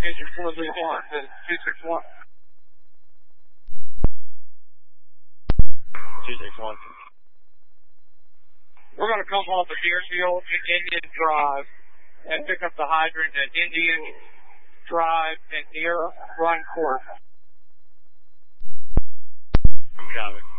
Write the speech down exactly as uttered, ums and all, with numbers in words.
Engine four three one, two six one. two six one. We're going to come off of Deerfield and Indian Drive and pick up the hydrant at Indian Drive and near Run Court. Got it.